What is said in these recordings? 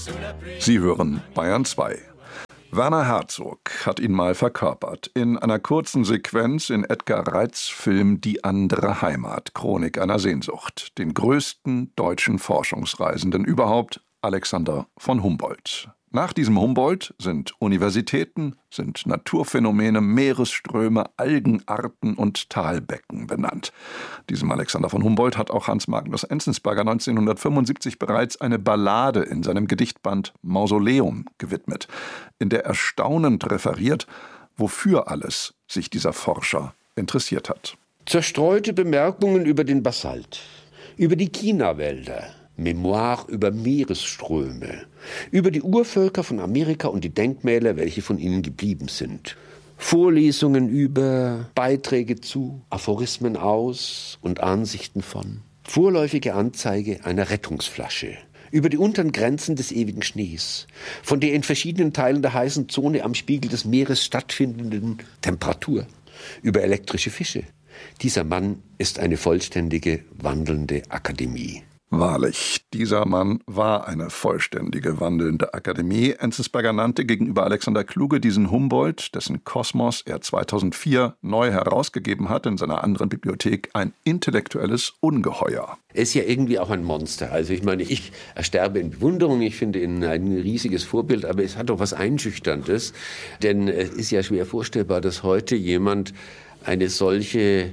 Sie hören Bayern 2. Werner Herzog hat ihn mal verkörpert in einer kurzen Sequenz in Edgar Reitz' Film Die andere Heimat, Chronik einer Sehnsucht, den größten deutschen Forschungsreisenden überhaupt, Alexander von Humboldt. Nach diesem Humboldt sind Universitäten, sind Naturphänomene, Meeresströme, Algenarten und Talbecken benannt. Diesem Alexander von Humboldt hat auch Hans Magnus Enzensberger 1975 bereits eine Ballade in seinem Gedichtband Mausoleum gewidmet, in der er staunend referiert, wofür alles sich dieser Forscher interessiert hat. Zerstreute Bemerkungen über den Basalt, über die Chinawälder, Memoire über Meeresströme, über die Urvölker von Amerika und die Denkmäler, welche von ihnen geblieben sind. Vorlesungen über, Beiträge zu, Aphorismen aus und Ansichten von. Vorläufige Anzeige einer Rettungsflasche. Über die unteren Grenzen des ewigen Schnees. Von der in verschiedenen Teilen der heißen Zone am Spiegel des Meeres stattfindenden Temperatur. Über elektrische Fische. Dieser Mann ist eine vollständige, wandelnde Akademie. Wahrlich, dieser Mann war eine vollständige, wandelnde Akademie. Enzensberger nannte gegenüber Alexander Kluge diesen Humboldt, dessen Kosmos er 2004 neu herausgegeben hat in seiner anderen Bibliothek, ein intellektuelles Ungeheuer. Er ist ja irgendwie auch ein Monster. Also ich meine, ich ersterbe in Bewunderung, ich finde ihn ein riesiges Vorbild, aber es hat doch was Einschüchterndes, denn es ist ja schwer vorstellbar, dass heute jemand eine solche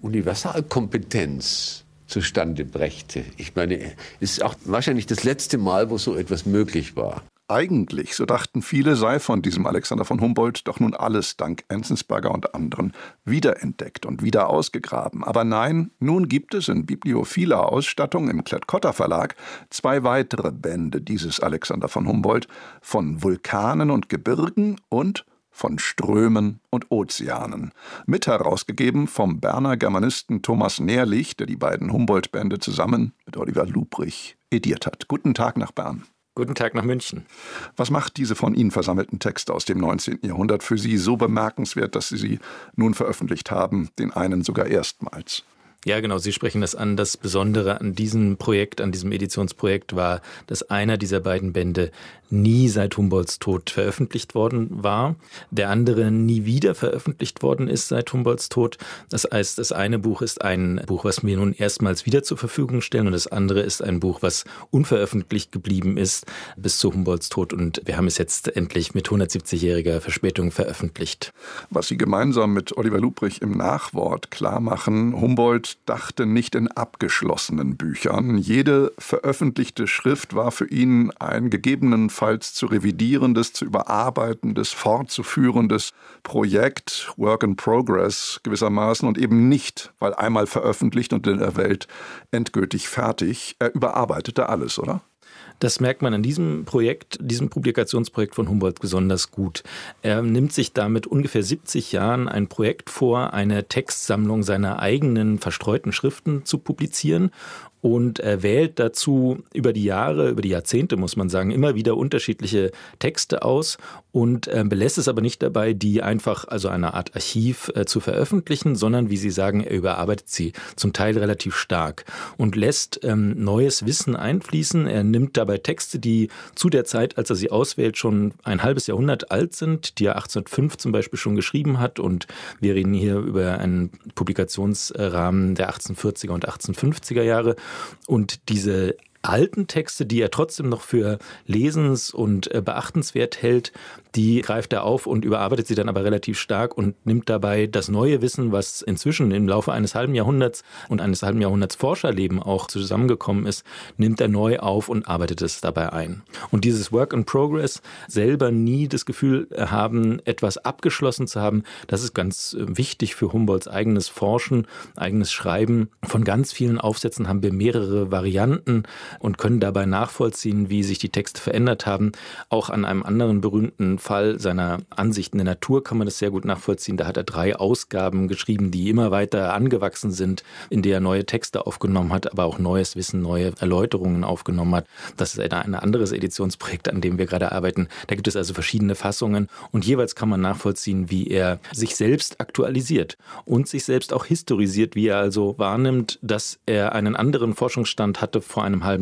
Universalkompetenz zustande brächte. Ich meine, es ist auch wahrscheinlich das letzte Mal, wo so etwas möglich war. Eigentlich, so dachten viele, sei von diesem Alexander von Humboldt doch nun alles dank Enzensberger und anderen wiederentdeckt und wieder ausgegraben. Aber nein, nun gibt es in bibliophiler Ausstattung im Klett-Cotta Verlag 2 weitere Bände dieses Alexander von Humboldt von Vulkanen und Gebirgen und von Strömen und Ozeanen. Mit herausgegeben vom Berner Germanisten Thomas Nährlich, der die beiden Humboldt-Bände zusammen mit Oliver Lubrich ediert hat. Guten Tag nach Bern. Guten Tag nach München. Was macht diese von Ihnen versammelten Texte aus dem 19. Jahrhundert für Sie so bemerkenswert, dass Sie sie nun veröffentlicht haben, den einen sogar erstmals? Ja, genau, Sie sprechen das an. Das Besondere an diesem Projekt, an diesem Editionsprojekt war, dass einer dieser beiden Bände nie seit Humboldts Tod veröffentlicht worden war, der andere nie wieder veröffentlicht worden ist seit Humboldts Tod. Das heißt, das eine Buch ist ein Buch, was wir nun erstmals wieder zur Verfügung stellen, und das andere ist ein Buch, was unveröffentlicht geblieben ist bis zu Humboldts Tod, und wir haben es jetzt endlich mit 170-jähriger Verspätung veröffentlicht. Was Sie gemeinsam mit Oliver Lubrich im Nachwort klar machen: Humboldt dachte nicht in abgeschlossenen Büchern. Jede veröffentlichte Schrift war für ihn ein gegebenenfalls zu revidierendes, zu überarbeitendes, fortzuführendes Projekt, Work in Progress gewissermaßen, und eben nicht, weil einmal veröffentlicht und in der Welt endgültig fertig. Er überarbeitete alles, oder? Das merkt man an diesem Projekt, diesem Publikationsprojekt von Humboldt besonders gut. Er nimmt sich da mit ungefähr 70 Jahren ein Projekt vor, eine Textsammlung seiner eigenen verstreuten Schriften zu publizieren. Und er wählt dazu über die Jahre, über die Jahrzehnte, muss man sagen, immer wieder unterschiedliche Texte aus und belässt es aber nicht dabei, die einfach, also eine Art Archiv zu veröffentlichen, sondern, wie Sie sagen, er überarbeitet sie zum Teil relativ stark und lässt neues Wissen einfließen. Er nimmt dabei Texte, die zu der Zeit, als er sie auswählt, schon ein halbes Jahrhundert alt sind, die er 1805 zum Beispiel schon geschrieben hat, und wir reden hier über einen Publikationsrahmen der 1840er und 1850er Jahre. Und diese alten Texte, die er trotzdem noch für lesens- und beachtenswert hält, die greift er auf und überarbeitet sie dann aber relativ stark und nimmt dabei das neue Wissen, was inzwischen im Laufe eines halben Jahrhunderts und eines halben Jahrhunderts Forscherleben auch zusammengekommen ist, nimmt er neu auf und arbeitet es dabei ein. Und dieses Work in Progress, selber nie das Gefühl haben, etwas abgeschlossen zu haben, das ist ganz wichtig für Humboldts eigenes Forschen, eigenes Schreiben. Von ganz vielen Aufsätzen haben wir mehrere Varianten und können dabei nachvollziehen, wie sich die Texte verändert haben. Auch an einem anderen berühmten Fall seiner Ansichten der Natur kann man das sehr gut nachvollziehen. Da hat er 3 Ausgaben geschrieben, die immer weiter angewachsen sind, in der er neue Texte aufgenommen hat, aber auch neues Wissen, neue Erläuterungen aufgenommen hat. Das ist ein anderes Editionsprojekt, an dem wir gerade arbeiten. Da gibt es also verschiedene Fassungen und jeweils kann man nachvollziehen, wie er sich selbst aktualisiert und sich selbst auch historisiert, wie er also wahrnimmt, dass er einen anderen Forschungsstand hatte vor einem halben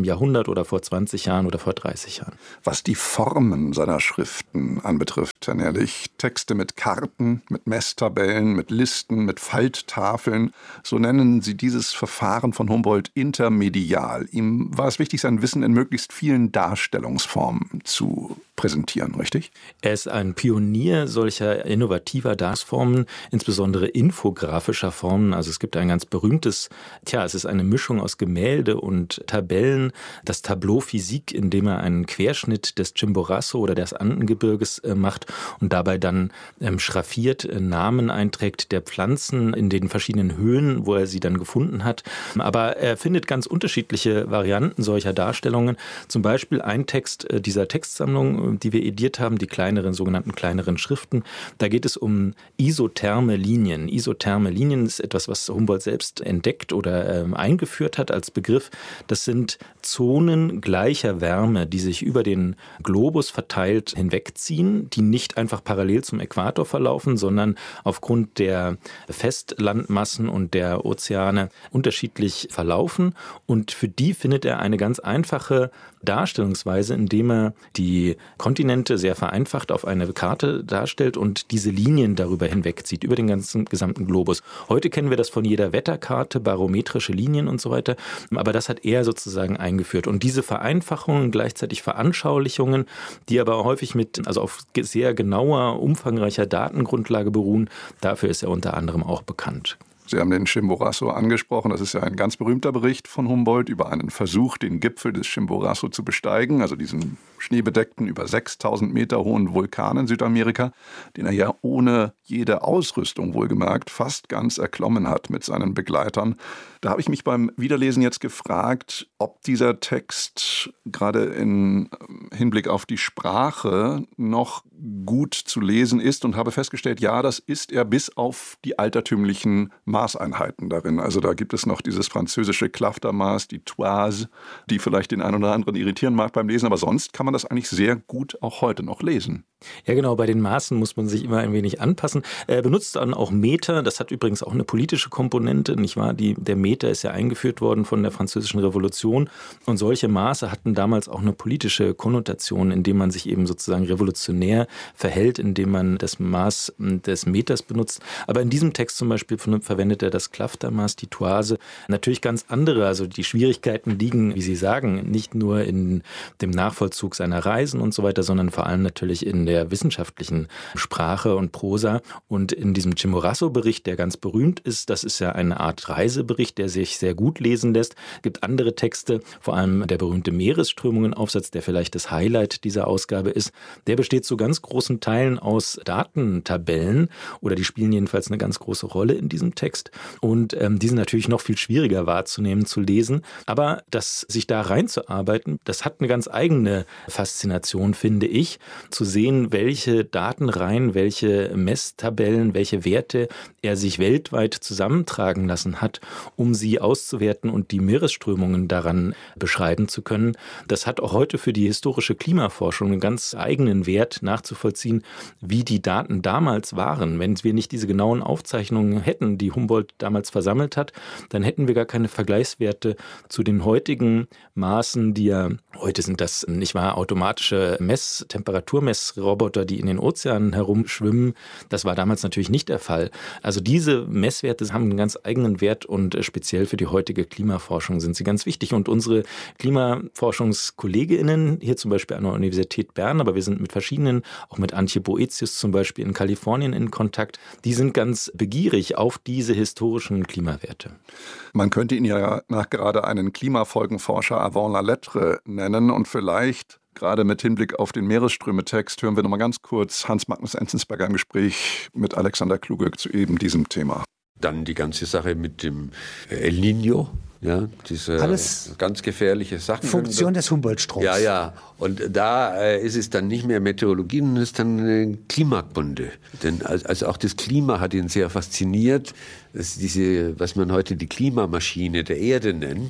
einem Jahrhundert oder vor 20 Jahren oder vor 30 Jahren. Was die Formen seiner Schriften anbetrifft, Herr Nährlich, Texte mit Karten, mit Messtabellen, mit Listen, mit Falttafeln, so nennen Sie dieses Verfahren von Humboldt intermedial. Ihm war es wichtig, sein Wissen in möglichst vielen Darstellungsformen zu präsentieren, richtig? Er ist ein Pionier solcher innovativer Darstellungsformen, insbesondere infografischer Formen. Also es gibt ein ganz berühmtes, es ist eine Mischung aus Gemälde und Tabellen, das Tableau Physique, in dem er einen Querschnitt des Chimborazo oder des Andengebirges macht und dabei dann schraffiert Namen einträgt der Pflanzen in den verschiedenen Höhen, wo er sie dann gefunden hat. Aber er findet ganz unterschiedliche Varianten solcher Darstellungen. Zum Beispiel ein Text dieser Textsammlung, die wir ediert haben, die sogenannten kleineren Schriften. Da geht es um isotherme Linien. Isotherme Linien ist etwas, was Humboldt selbst entdeckt oder eingeführt hat als Begriff. Das sind Zonen gleicher Wärme, die sich über den Globus verteilt hinwegziehen, die nicht einfach parallel zum Äquator verlaufen, sondern aufgrund der Festlandmassen und der Ozeane unterschiedlich verlaufen. Und für die findet er eine ganz einfache Darstellungsweise, indem er die Kontinente sehr vereinfacht auf eine Karte darstellt und diese Linien darüber hinwegzieht, über den gesamten Globus. Heute kennen wir das von jeder Wetterkarte, barometrische Linien und so weiter, aber das hat er sozusagen eingeführt. Und diese Vereinfachungen, gleichzeitig Veranschaulichungen, die aber häufig auf sehr genauer, umfangreicher Datengrundlage beruhen, dafür ist er unter anderem auch bekannt. Sie haben den Chimborazo angesprochen. Das ist ja ein ganz berühmter Bericht von Humboldt über einen Versuch, den Gipfel des Chimborazo zu besteigen, also diesen schneebedeckten, über 6000 Meter hohen Vulkan in Südamerika, den er ja ohne jede Ausrüstung, wohlgemerkt, fast ganz erklommen hat mit seinen Begleitern. Da habe ich mich beim Wiederlesen jetzt gefragt, ob dieser Text gerade im Hinblick auf die Sprache noch gut zu lesen ist und habe festgestellt, ja, das ist er bis auf die altertümlichen Maßeinheiten darin. Also da gibt es noch dieses französische Klaftermaß, die Toise, die vielleicht den einen oder anderen irritieren mag beim Lesen, aber sonst kann man das eigentlich sehr gut auch heute noch lesen. Ja genau, bei den Maßen muss man sich immer ein wenig anpassen. Er benutzt dann auch Meter, das hat übrigens auch eine politische Komponente, nicht wahr? Der Meter ist ja eingeführt worden von der Französischen Revolution und solche Maße hatten damals auch eine politische Konnotation, indem man sich eben sozusagen revolutionär verhält, indem man das Maß des Meters benutzt. Aber in diesem Text zum Beispiel verwendet er das Klaftermaß, die Toise, natürlich ganz andere, also die Schwierigkeiten liegen, wie Sie sagen, nicht nur in dem Nachvollzug seiner Reisen und so weiter, sondern vor allem natürlich in der wissenschaftlichen Sprache und Prosa. Und in diesem Chimborazo-Bericht, der ganz berühmt ist, das ist ja eine Art Reisebericht, der sich sehr gut lesen lässt. Es gibt andere Texte, vor allem der berühmte Meeresströmungen-Aufsatz, der vielleicht das Highlight dieser Ausgabe ist. Der besteht zu ganz großen Teilen aus Datentabellen oder die spielen jedenfalls eine ganz große Rolle in diesem Text. Und die sind natürlich noch viel schwieriger wahrzunehmen, zu lesen. Aber sich da reinzuarbeiten, das hat eine ganz eigene Faszination, finde ich, zu sehen, welche Datenreihen, welche Messtabellen, welche Werte er sich weltweit zusammentragen lassen hat, um sie auszuwerten und die Meeresströmungen daran beschreiben zu können. Das hat auch heute für die historische Klimaforschung einen ganz eigenen Wert, nachzuvollziehen, wie die Daten damals waren. Wenn wir nicht diese genauen Aufzeichnungen hätten, die Humboldt damals versammelt hat, dann hätten wir gar keine Vergleichswerte zu den heutigen Maßen, die ja, heute sind das nicht wahr, automatische Temperaturmessroboter, die in den Ozeanen herumschwimmen. Das war damals natürlich nicht der Fall. Also diese Messwerte haben einen ganz eigenen Wert und speziell für die heutige Klimaforschung sind sie ganz wichtig. Und unsere KlimaforschungskollegInnen, hier zum Beispiel an der Universität Bern, aber wir sind mit verschiedenen, auch mit Antje Boetius zum Beispiel in Kalifornien in Kontakt, die sind ganz begierig auf diese historischen Klimawerte. Man könnte ihn ja nachgerade einen Klimafolgenforscher avant la lettre nennen und vielleicht gerade mit Hinblick auf den Meeresströme-Text hören wir noch mal ganz kurz Hans Magnus Enzensberger im Gespräch mit Alexander Kluge zu eben diesem Thema. Dann die ganze Sache mit dem El Niño. Ja, diese alles ganz gefährliche Sachen. Funktion des Humboldt-Stroms. Ja, ja. Und da ist es dann nicht mehr Meteorologie, sondern es ist dann Klimakunde. Denn also auch das Klima hat ihn sehr fasziniert. Das ist was man heute die Klimamaschine der Erde nennt.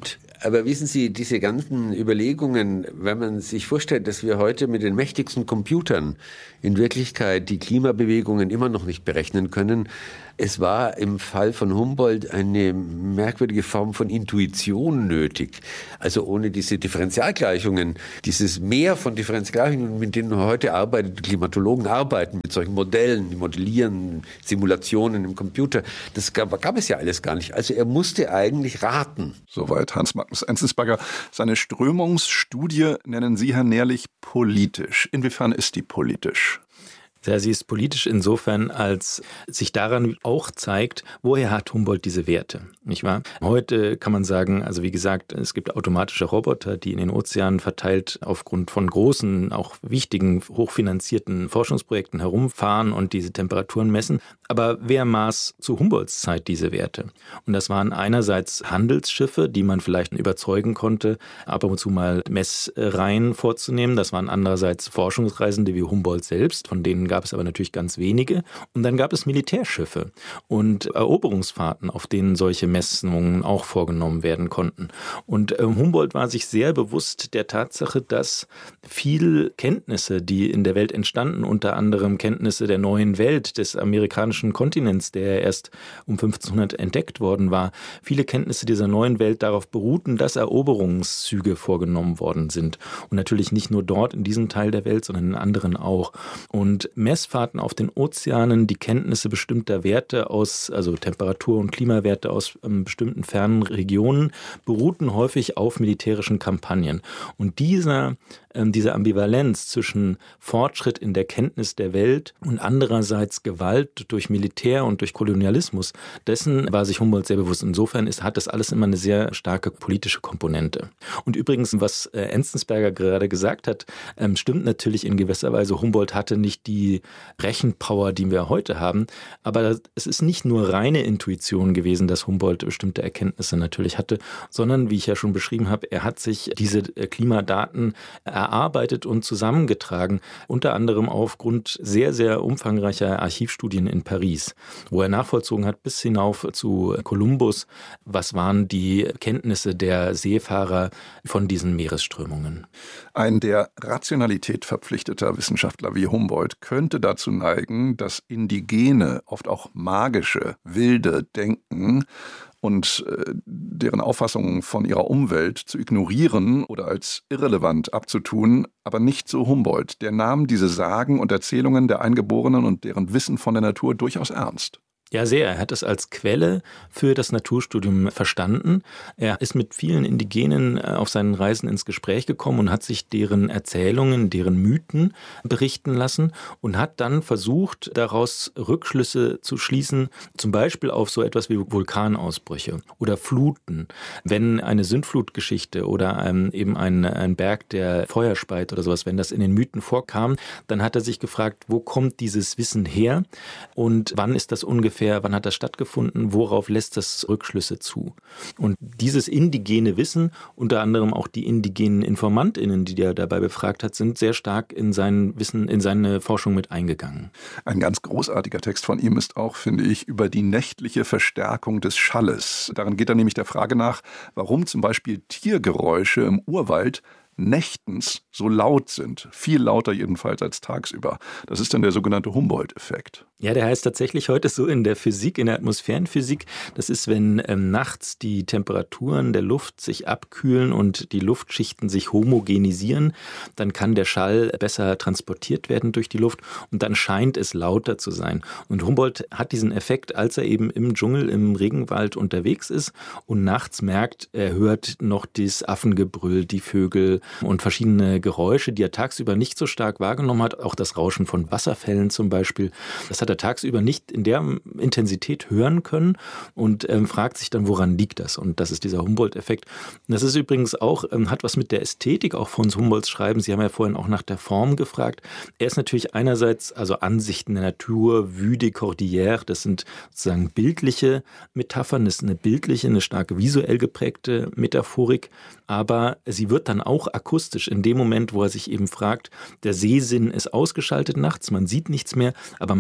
Aber wissen Sie, diese ganzen Überlegungen, wenn man sich vorstellt, dass wir heute mit den mächtigsten Computern in Wirklichkeit die Klimabewegungen immer noch nicht berechnen können, es war im Fall von Humboldt eine merkwürdige Form von Intuition nötig. Also ohne diese Differentialgleichungen, dieses Meer von Differentialgleichungen, mit denen heute Klimatologen arbeiten, mit solchen Modellen, die modellieren, Simulationen im Computer, das gab es ja alles gar nicht. Also er musste eigentlich raten. Soweit Hans Magnus Enzensberger. Seine Strömungsstudie nennen Sie, Herr Nährlich, politisch. Inwiefern ist die politisch? Ja, sie ist politisch insofern, als sich daran auch zeigt, woher hat Humboldt diese Werte, nicht wahr? Heute kann man sagen, also wie gesagt, es gibt automatische Roboter, die in den Ozeanen verteilt aufgrund von großen, auch wichtigen, hochfinanzierten Forschungsprojekten herumfahren und diese Temperaturen messen. Aber wer maß zu Humboldts Zeit diese Werte? Und das waren einerseits Handelsschiffe, die man vielleicht überzeugen konnte, ab und zu mal Messreihen vorzunehmen. Das waren andererseits Forschungsreisende wie Humboldt selbst, von denen gab es aber natürlich ganz wenige. Und dann gab es Militärschiffe und Eroberungsfahrten, auf denen solche Messungen auch vorgenommen werden konnten. Und Humboldt war sich sehr bewusst der Tatsache, dass viel Kenntnisse, die in der Welt entstanden, unter anderem Kenntnisse der neuen Welt, des amerikanischen Kontinents, der erst um 1500 entdeckt worden war, viele Kenntnisse dieser neuen Welt darauf beruhten, dass Eroberungszüge vorgenommen worden sind. Und natürlich nicht nur dort in diesem Teil der Welt, sondern in anderen auch. Und Messfahrten auf den Ozeanen, die Kenntnisse bestimmter Werte also Temperatur- und Klimawerte aus bestimmten fernen Regionen, beruhten häufig auf militärischen Kampagnen. Und diese Ambivalenz zwischen Fortschritt in der Kenntnis der Welt und andererseits Gewalt durch Militär und durch Kolonialismus, dessen war sich Humboldt sehr bewusst. Insofern hat das alles immer eine sehr starke politische Komponente. Und übrigens, was Enzensberger gerade gesagt hat, stimmt natürlich in gewisser Weise. Humboldt hatte nicht die Rechenpower, die wir heute haben, aber es ist nicht nur reine Intuition gewesen, dass Humboldt bestimmte Erkenntnisse natürlich hatte, sondern, wie ich ja schon beschrieben habe, er hat sich diese Klimadaten erarbeitet und zusammengetragen, unter anderem aufgrund sehr, sehr umfangreicher Archivstudien in Paris, wo er nachvollzogen hat bis hinauf zu Kolumbus, was waren die Kenntnisse der Seefahrer von diesen Meeresströmungen. Ein der Rationalität verpflichteter Wissenschaftler wie Humboldt könnte dazu neigen, das indigene, oft auch magische, wilde Denken und deren Auffassungen von ihrer Umwelt zu ignorieren oder als irrelevant abzutun, aber nicht so Humboldt. Der nahm diese Sagen und Erzählungen der Eingeborenen und deren Wissen von der Natur durchaus ernst. Ja, sehr. Er hat es als Quelle für das Naturstudium verstanden. Er ist mit vielen Indigenen auf seinen Reisen ins Gespräch gekommen und hat sich deren Erzählungen, deren Mythen berichten lassen und hat dann versucht, daraus Rückschlüsse zu schließen, zum Beispiel auf so etwas wie Vulkanausbrüche oder Fluten. Wenn eine Sündflutgeschichte oder eben ein Berg, der Feuer speit oder sowas, wenn das in den Mythen vorkam, dann hat er sich gefragt, wo kommt dieses Wissen her und wann ist das ungefähr, wann hat das stattgefunden, worauf lässt das Rückschlüsse zu? Und dieses indigene Wissen, unter anderem auch die indigenen InformantInnen, die er dabei befragt hat, sind sehr stark in sein Wissen, in seine Forschung mit eingegangen. Ein ganz großartiger Text von ihm ist auch, finde ich, über die nächtliche Verstärkung des Schalles. Darin geht er nämlich der Frage nach, warum zum Beispiel Tiergeräusche im Urwald nächtens so laut sind. Viel lauter jedenfalls als tagsüber. Das ist dann der sogenannte Humboldt-Effekt. Ja, der heißt tatsächlich heute so in der Physik, in der Atmosphärenphysik. Das ist, wenn nachts die Temperaturen der Luft sich abkühlen und die Luftschichten sich homogenisieren, dann kann der Schall besser transportiert werden durch die Luft und dann scheint es lauter zu sein. Und Humboldt hat diesen Effekt, als er eben im Dschungel, im Regenwald unterwegs ist und nachts merkt, er hört noch das Affengebrüll, die Vögel und verschiedene Geräusche, die er tagsüber nicht so stark wahrgenommen hat, auch das Rauschen von Wasserfällen zum Beispiel. Das hat er tagsüber nicht in der Intensität hören können und fragt sich dann, woran liegt das? Und das ist dieser Humboldt-Effekt. Das ist übrigens auch, hat was mit der Ästhetik auch von Humboldts Schreiben. Sie haben ja vorhin auch nach der Form gefragt. Er ist natürlich einerseits, also Ansichten der Natur, Vue des Cordillères, das sind sozusagen bildliche Metaphern, das ist eine bildliche, eine stark visuell geprägte Metaphorik, aber sie wird dann auch akustisch in dem Moment, wo er sich eben fragt, der Sehsinn ist ausgeschaltet nachts, man sieht nichts mehr, aber man hört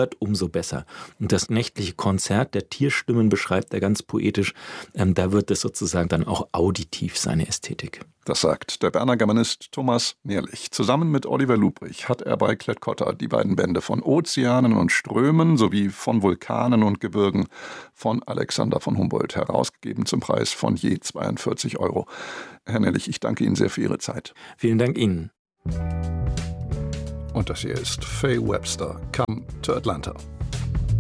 hört, umso besser. Und das nächtliche Konzert der Tierstimmen beschreibt er ganz poetisch. Da wird es sozusagen dann auch auditiv, seine Ästhetik. Das sagt der Berner Germanist Thomas Nehrlich. Zusammen mit Oliver Lubrich hat er bei Klett-Cotta die beiden Bände von Ozeanen und Strömen sowie von Vulkanen und Gebirgen von Alexander von Humboldt herausgegeben zum Preis von je 42 €. Herr Nehrlich, ich danke Ihnen sehr für Ihre Zeit. Vielen Dank Ihnen. Und das hier ist Faye Webster, Come to Atlanta.